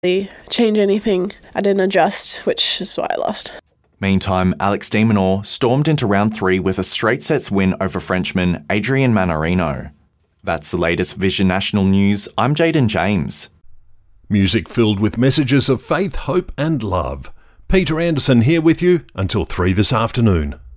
change anything. I didn't adjust, which is why I lost. Meantime, Alex de Minaur stormed into round 3 with a straight sets win over Frenchman Adrian Manarino. That's the latest Vision National News. I'm Jaden James. Music filled with messages of faith, hope and love. Peter Anderson here with you until 3 this afternoon.